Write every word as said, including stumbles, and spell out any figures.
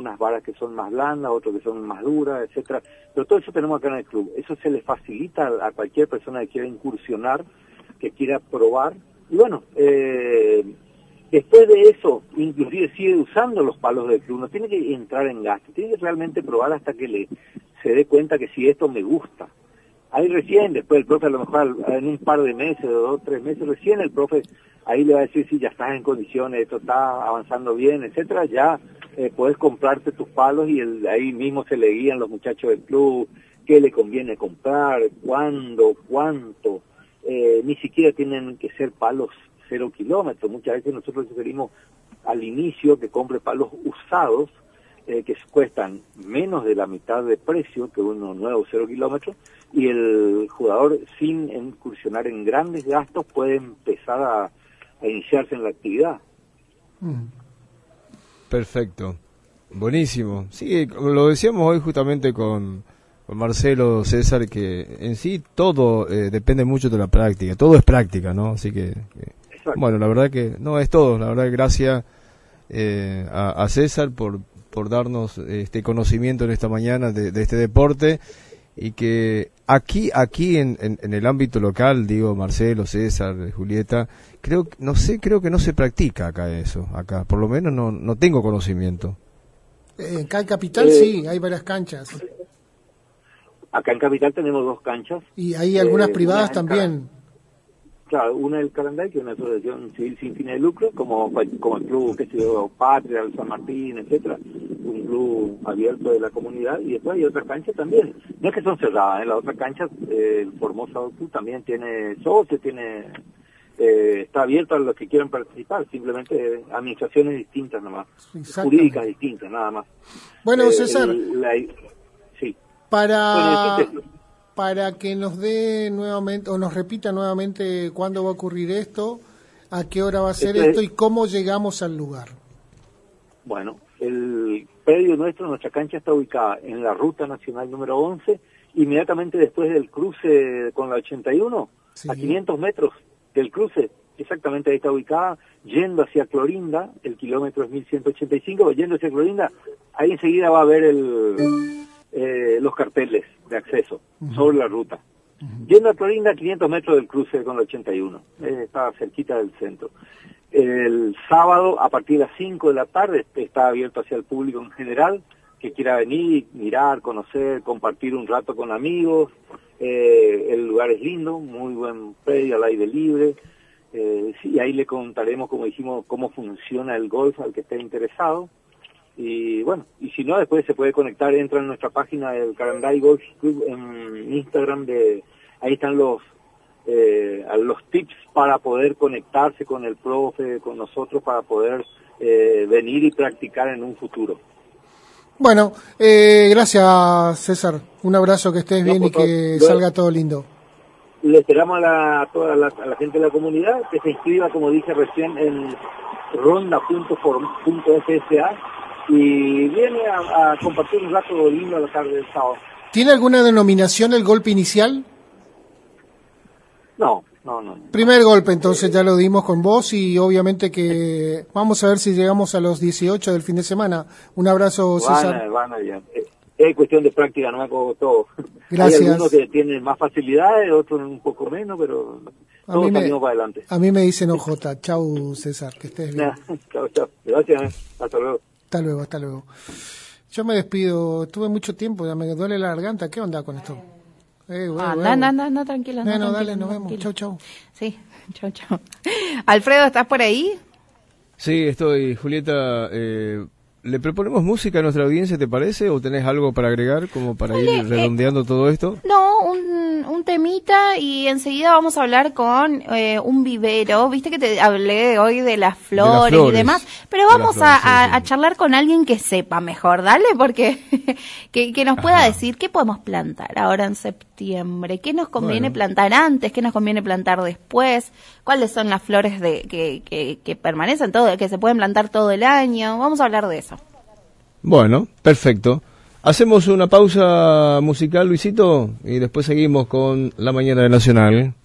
algunas varas que son más blandas, otras que son más duras, etcétera. Pero todo eso tenemos acá en el club. Eso se le facilita a, a cualquier persona que quiera incursionar, que quiera probar. Y bueno, eh, después de eso, inclusive sigue usando los palos del club. No tiene que entrar en gasto, tiene que realmente probar hasta que le se dé cuenta que si esto me gusta. Ahí recién, después el profe a lo mejor en un par de meses, o dos, tres meses, recién el profe ahí le va a decir si ya estás en condiciones, esto está avanzando bien, etcétera, ya eh, podés comprarte tus palos y el, ahí mismo se le guían los muchachos del club, qué le conviene comprar, cuándo, cuánto, eh, ni siquiera tienen que ser palos cero kilómetros, muchas veces nosotros sugerimos al inicio que compre palos usados, eh, que cuestan menos de la mitad de precio que uno nuevo cero kilómetros, y el jugador sin incursionar en grandes gastos puede empezar a, a iniciarse en la actividad. Mm. Perfecto, buenísimo. Sí, lo decíamos hoy justamente con, con Marcelo, César, que en sí todo eh, depende mucho de la práctica, todo es práctica, ¿no? Así que, que bueno, la verdad que no es todo, la verdad gracias eh, a, a César por por darnos este conocimiento en esta mañana de, de este deporte, y que aquí aquí en, en, en el ámbito local, digo, Marcelo, César, Julieta, creo no sé creo que no se practica acá eso, acá por lo menos no no tengo conocimiento. Eh, acá en Capital eh, sí, hay varias canchas. Acá en Capital tenemos dos canchas. Y hay algunas eh, privadas también. Car- claro, una del Caranday, que es una asociación civil sin fines de lucro, como, como el club, que se llama Patria, el San Martín, etcétera, un club abierto de la comunidad, y después hay otras canchas también. No es que son cerradas, en ¿eh? La otra cancha, eh, el Formosa Club también tiene socios, tiene, eh, está abierto a los que quieran participar, simplemente administraciones distintas nomás, jurídicas distintas, nada más. Bueno, eh, César, el, la, sí. para... Bueno, para que nos dé nuevamente, o nos repita nuevamente cuándo va a ocurrir esto, a qué hora va a ser esto, esto y cómo llegamos al lugar. Bueno, el predio nuestro, nuestra cancha está ubicada en la Ruta Nacional número once, inmediatamente después del cruce con la ochenta y uno, sí. A quinientos metros del cruce, exactamente ahí está ubicada, yendo hacia Clorinda, el kilómetro es mil ciento ochenta y cinco, yendo hacia Clorinda, ahí enseguida va a haber el... Eh, los carteles de acceso uh-huh. sobre la ruta. Uh-huh. Yendo a Clorinda, quinientos metros del cruce con la ochenta y uno, eh, está cerquita del centro. El sábado, a partir de las cinco de la tarde, está abierto hacia el público en general, que quiera venir, mirar, conocer, compartir un rato con amigos. Eh, el lugar es lindo, muy buen predio al aire libre. Eh, sí, ahí le contaremos, como dijimos, cómo funciona el golf al que esté interesado. Y bueno, y si no, después se puede conectar, entra en nuestra página del Caranday Golf Club en Instagram, de ahí están los eh, los tips para poder conectarse con el profe, con nosotros, para poder eh, venir y practicar en un futuro. Bueno, eh, gracias César, un abrazo, que estés no, bien y que lo, salga todo lindo. Le esperamos a, la, a toda la, a la gente de la comunidad que se inscriba, como dije recién, en ronda punto f s a y viene a, a compartir un rato lindo a la tarde del sábado. ¿Tiene alguna denominación el golpe inicial? No, no, no. Primer golpe, entonces ya lo dimos con vos, y obviamente que vamos a ver si llegamos a los dieciocho del fin de semana. Un abrazo, César. Van a, van a, es, es cuestión de práctica, no hago todo. Gracias. Hay algunos que tienen más facilidades, otros un poco menos, pero todos salimos para adelante. A mí me dicen O J. Chau, César, que estés bien. Chau, chau. Gracias, hasta luego. Hasta luego, hasta luego. Yo me despido, tuve mucho tiempo, ya me duele la garganta. ¿Qué onda con esto? Eh, bueno, ah, bueno. no, no, no, tranquilo. No, no, no, tranquilo, dale, nos no, vemos. Tranquilo. Chau, chau. Sí, chau, chau. Alfredo, ¿estás por ahí? Sí, estoy. Julieta, eh, ¿le proponemos música a nuestra audiencia, te parece? ¿O tenés algo para agregar, como para Dale, ir redondeando eh, todo esto? No, un, un temita, y enseguida vamos a hablar con eh, un vivero. Viste que te hablé hoy de las flores, de las flores y demás, pero vamos flores, a, sí, a, sí. a charlar con alguien que sepa mejor, dale, porque que, que nos pueda Ajá. decir qué podemos plantar ahora en septiembre, qué nos conviene bueno. plantar antes, qué nos conviene plantar después, cuáles son las flores de que, que, que permanecen todo, que se pueden plantar todo el año. Vamos a hablar de eso. Bueno, perfecto. Hacemos una pausa musical, Luisito, y después seguimos con La Mañana de Nacional.